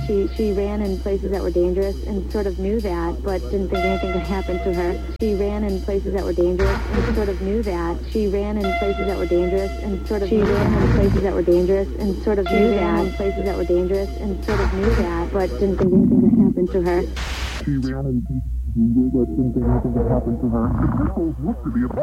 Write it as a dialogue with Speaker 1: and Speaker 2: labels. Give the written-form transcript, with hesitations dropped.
Speaker 1: She ran in places that were dangerous and sort of knew that, but didn't think anything could happen to her. She ran in places that were dangerous and sort of knew that. She ran in places that were dangerous and sort of knew that, but didn't think anything could happen to her.
Speaker 2: She ran in places that were dangerous and sort of knew that. She ran in places that were dangerous and sort of knew that, but didn't think anything could happen to her.